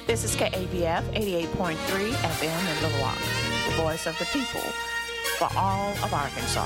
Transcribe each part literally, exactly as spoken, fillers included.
This is K A B F eighty-eight point three F M in Little Rock, the voice of the people for all of Arkansas.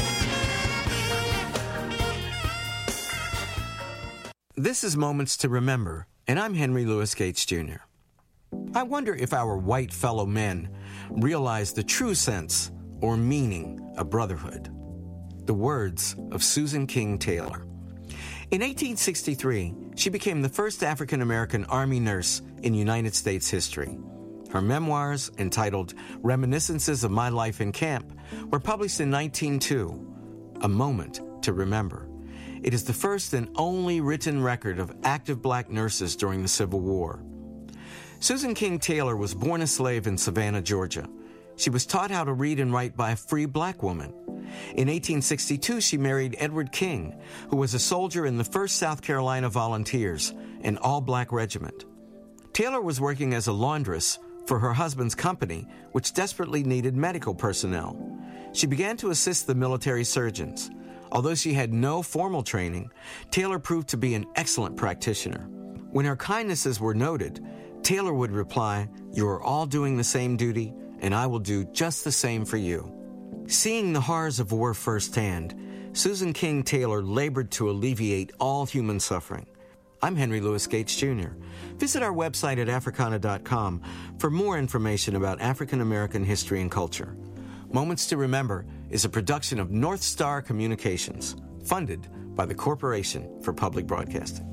This is Moments to Remember, and I'm Henry Louis Gates, Junior I wonder if our white fellow men realize the true sense or meaning of brotherhood. The words of Susan King Taylor. In eighteen sixty-three, she became the first African-American Army nurse in United States history. Her memoirs, entitled Reminiscences of My Life in Camp, were published in nineteen oh two, A Moment to Remember. It is the first and only written record of active black nurses during the Civil War. Susan King Taylor was born a slave in Savannah, Georgia. She was taught how to read and write by a free black woman. In eighteen sixty-two, she married Edward King, who was a soldier in the first South Carolina Volunteers, an all-black regiment. Taylor was working as a laundress for her husband's company, which desperately needed medical personnel. She began to assist the military surgeons. Although she had no formal training, Taylor proved to be an excellent practitioner. When her kindnesses were noted, Taylor would reply, "You are all doing the same duty, and I will do just the same for you." Seeing the horrors of war firsthand, Susan King Taylor labored to alleviate all human suffering. I'm Henry Louis Gates, Junior Visit our website at Africana dot com for more information about African American history and culture. Moments to Remember is a production of North Star Communications, funded by the Corporation for Public Broadcasting.